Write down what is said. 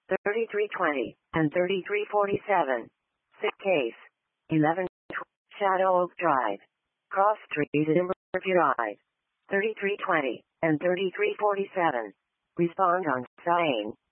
3320 and 3347. Sick case. 11 Shadow Oak Drive. Cross Street in Riverview Drive. 3320 and 3347. Respond on Cyan.